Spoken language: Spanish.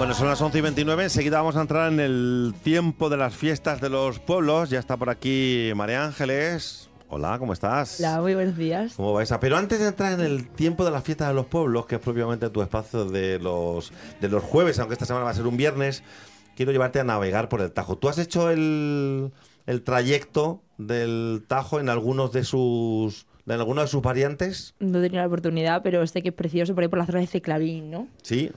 Bueno, son las 11:29, enseguida vamos a entrar en el tiempo de las fiestas de los pueblos. Ya está por aquí María Ángeles. Hola, ¿cómo estás? Hola, muy buenos días. ¿Cómo vais? Pero antes de entrar en el tiempo de las fiestas de los pueblos, que es propiamente tu espacio de los jueves, aunque esta semana va a ser un viernes, quiero llevarte a navegar por el Tajo. ¿Tú has hecho el trayecto del Tajo en algunas de sus variantes? No he tenido la oportunidad, pero sé que es precioso por ahí por la zona de Ceclavín, ¿no? Sí,